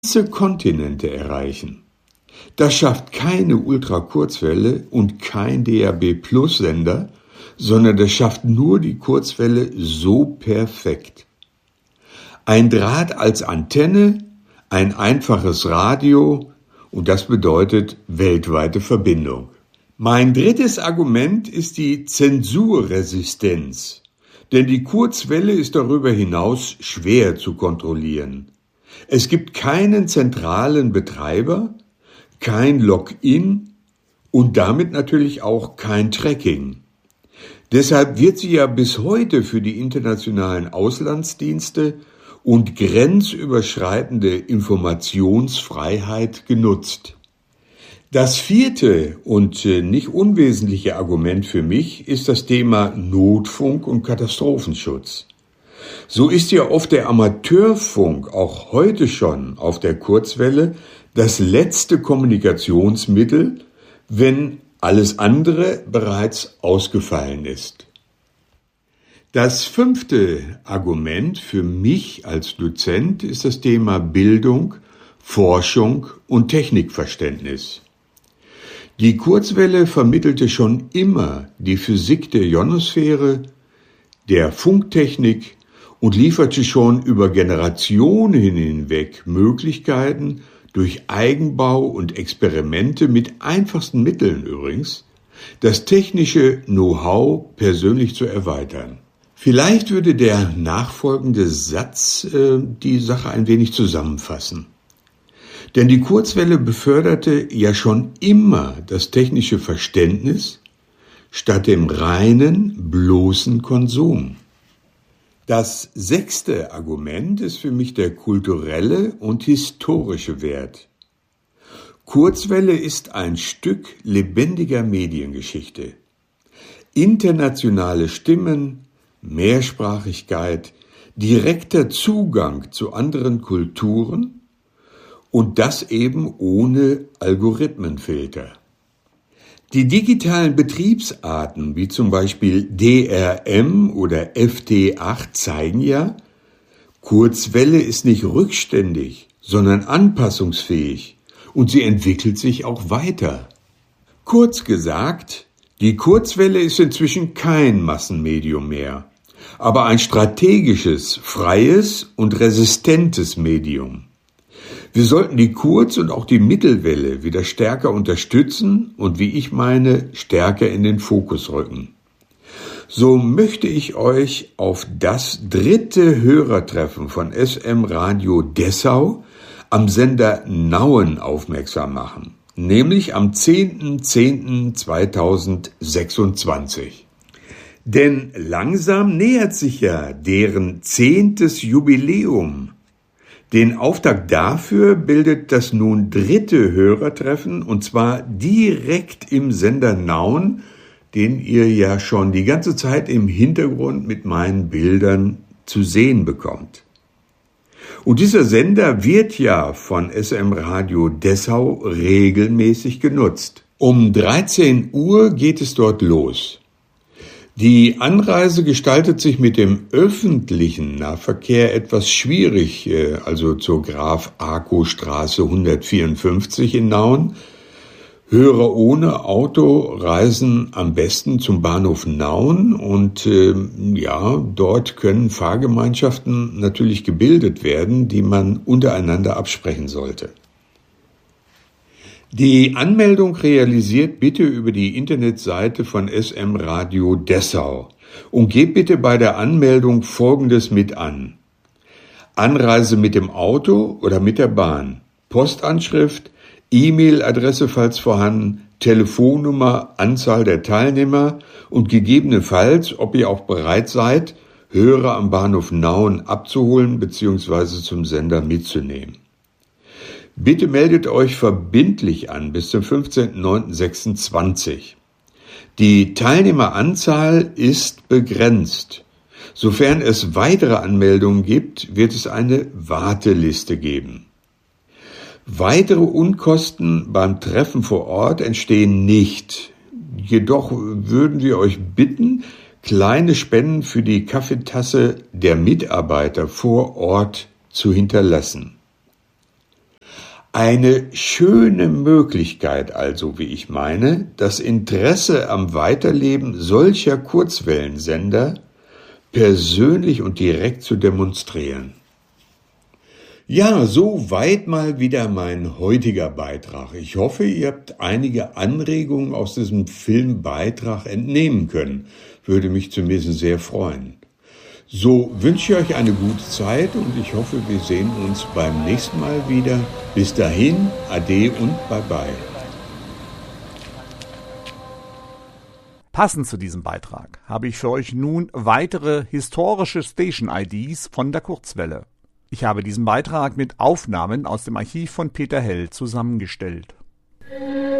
ganze Kontinente erreichen. Das schafft keine Ultrakurzwelle und kein DAB+-Sender, sondern das schafft nur die Kurzwelle so perfekt. Ein Draht als Antenne, ein einfaches Radio und das bedeutet weltweite Verbindung. Mein drittes Argument ist die Zensurresistenz, denn die Kurzwelle ist darüber hinaus schwer zu kontrollieren. Es gibt keinen zentralen Betreiber, kein Login und damit natürlich auch kein Tracking. Deshalb wird sie ja bis heute für die internationalen Auslandsdienste und grenzüberschreitende Informationsfreiheit genutzt. Das vierte und nicht unwesentliche Argument für mich ist das Thema Notfunk und Katastrophenschutz. So ist ja oft der Amateurfunk auch heute schon auf der Kurzwelle das letzte Kommunikationsmittel, wenn alles andere bereits ausgefallen ist. Das fünfte Argument für mich als Dozent ist das Thema Bildung, Forschung und Technikverständnis. Die Kurzwelle vermittelte schon immer die Physik der Ionosphäre, der Funktechnik und lieferte schon über Generationen hinweg Möglichkeiten, durch Eigenbau und Experimente mit einfachsten Mitteln übrigens, das technische Know-how persönlich zu erweitern. Vielleicht würde der nachfolgende Satz die Sache ein wenig zusammenfassen. Denn die Kurzwelle beförderte ja schon immer das technische Verständnis statt dem reinen, bloßen Konsum. Das sechste Argument ist für mich der kulturelle und historische Wert. Kurzwelle ist ein Stück lebendiger Mediengeschichte. Internationale Stimmen, Mehrsprachigkeit, direkter Zugang zu anderen Kulturen und das eben ohne Algorithmenfilter. Die digitalen Betriebsarten, wie zum Beispiel DRM oder FT8, zeigen ja, Kurzwelle ist nicht rückständig, sondern anpassungsfähig und sie entwickelt sich auch weiter. Kurz gesagt, die Kurzwelle ist inzwischen kein Massenmedium mehr, aber ein strategisches, freies und resistentes Medium. Wir sollten die Kurz- und auch die Mittelwelle wieder stärker unterstützen und, wie ich meine, stärker in den Fokus rücken. So möchte ich euch auf das dritte Hörertreffen von SM Radio Dessau am Sender Nauen aufmerksam machen, nämlich am 10.10.2026. Denn langsam nähert sich ja deren 10. Jubiläum. Den Auftakt dafür bildet das nun dritte Hörertreffen, und zwar direkt im Sender Nauen, den ihr ja schon die ganze Zeit im Hintergrund mit meinen Bildern zu sehen bekommt. Und dieser Sender wird ja von SM Radio Dessau regelmäßig genutzt. Um 13 Uhr geht es dort los. Die Anreise gestaltet sich mit dem öffentlichen Nahverkehr etwas schwierig, also zur Graf-Arco-Straße 154 in Nauen. Hörer ohne Auto reisen am besten zum Bahnhof Nauen und dort können Fahrgemeinschaften natürlich gebildet werden, die man untereinander absprechen sollte. Die Anmeldung realisiert bitte über die Internetseite von SM Radio Dessau und gebt bitte bei der Anmeldung Folgendes mit an: Anreise mit dem Auto oder mit der Bahn, Postanschrift, E-Mail-Adresse falls vorhanden, Telefonnummer, Anzahl der Teilnehmer und gegebenenfalls, ob ihr auch bereit seid, Hörer am Bahnhof Nauen abzuholen bzw. zum Sender mitzunehmen. Bitte meldet euch verbindlich an bis zum 15.09.26. Die Teilnehmeranzahl ist begrenzt. Sofern es weitere Anmeldungen gibt, wird es eine Warteliste geben. Weitere Unkosten beim Treffen vor Ort entstehen nicht. Jedoch würden wir euch bitten, kleine Spenden für die Kaffeetasse der Mitarbeiter vor Ort zu hinterlassen. Eine schöne Möglichkeit also, wie ich meine, das Interesse am Weiterleben solcher Kurzwellensender persönlich und direkt zu demonstrieren. Ja, so weit mal wieder mein heutiger Beitrag. Ich hoffe, ihr habt einige Anregungen aus diesem Filmbeitrag entnehmen können. Würde mich zumindest sehr freuen. So wünsche ich euch eine gute Zeit und ich hoffe, wir sehen uns beim nächsten Mal wieder. Bis dahin, ade und bye bye. Passend zu diesem Beitrag habe ich für euch nun weitere historische Station-IDs von der Kurzwelle. Ich habe diesen Beitrag mit Aufnahmen aus dem Archiv von Peter Hell zusammengestellt.